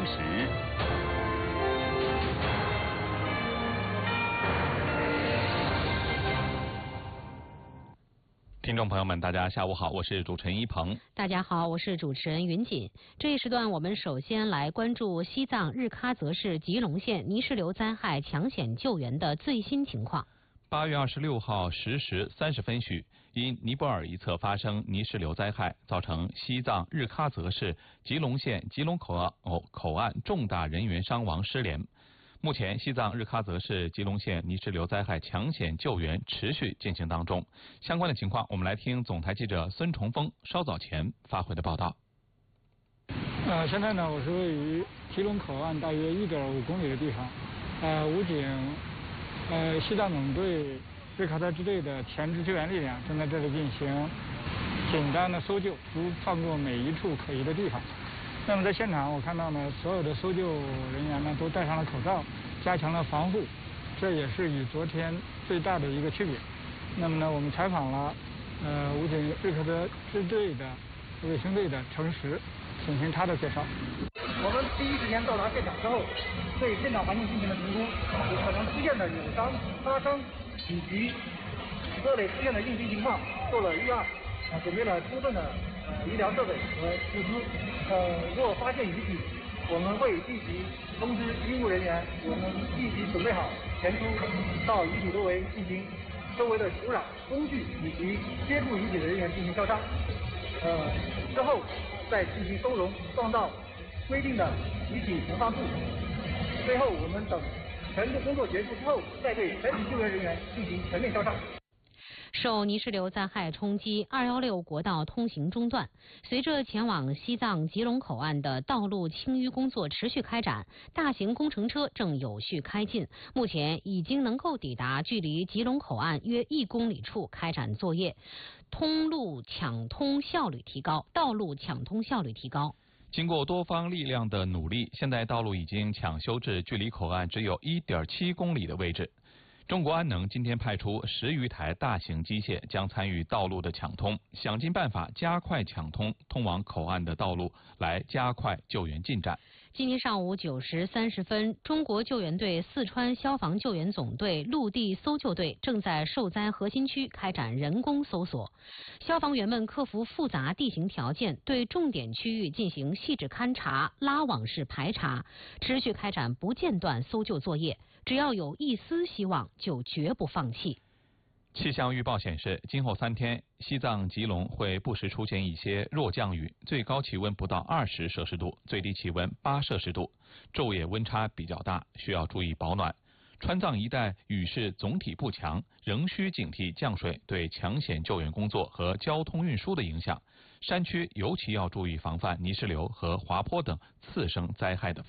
时。听众朋友们，大家下午好，我是主持人一鹏。 大家好，我是主持人云锦。这一时段，我们首先来关注西藏日喀则市吉隆县泥石流灾害抢险救援的最新情况。 8月26号10时30分许，因尼泊尔一侧发生泥石流灾害，造成西藏日喀则市吉隆县吉隆口岸重大人员伤亡失联。目前，西藏日喀则市吉隆县泥石流灾害抢险救援持续进行当中。相关的情况，我们来听总台记者孙崇峰稍早前发回的报道。 现在呢，我是位于吉隆口岸大约1.5公里的地方。武警、西藏总队、日喀则支队的前置救援力量正在这里进行紧张的搜救，不放过每一处可疑的地方。那么在现场，我看到呢，所有的搜救人员呢都戴上了口罩，加强了防护，这也是与昨天最大的一个区别。那么呢，我们采访了武警日喀则支队的卫生队的程实，请听他的介绍。 我们第一时间到达现场之后，对现场环境进行了评估，有可能出现的有伤、发生以及各类出现的应急情况做了预案，准备了充分的医疗设备和物资。若发现遗体，我们会立即通知医务人员，我们立即准备好前出到遗体周围进行周围的土壤、工具以及接触遗体的人员进行消杀。之后再进行收容，放到规定的遗体存放处。最后，我们等全部工作结束之后，再对全体救援人员进行全面消杀。 受泥石流灾害冲击，216国道通行中断。随着前往西藏吉隆口岸的道路清淤工作持续开展，大型工程车正有序开进，目前已经能够抵达距离吉隆口岸约1公里处开展作业，道路抢通效率提高。 经过多方力量的努力，现在道路已经抢修至距离口岸只有1.7公里的位置。中国安能今天派出10余台大型机械，将参与道路的抢通，想尽办法加快抢通通往口岸的道路，来加快救援进展。 今天上午9时30分，中国救援队四川消防救援总队陆地搜救队正在受灾核心区开展人工搜索。消防员们克服复杂地形条件，对重点区域进行细致勘察、拉网式排查，持续开展不间断搜救作业。只要有一丝希望，就绝不放弃。 气象预报显示，今后3天，西藏吉隆会不时出现一些弱降雨，最高气温不到20摄氏度，最低气温8摄氏度，昼夜温差比较大，需要注意保暖。川藏一带雨势总体不强，仍需警惕降水对抢险救援工作和交通运输的影响。山区尤其要注意防范泥石流和滑坡等次生灾害的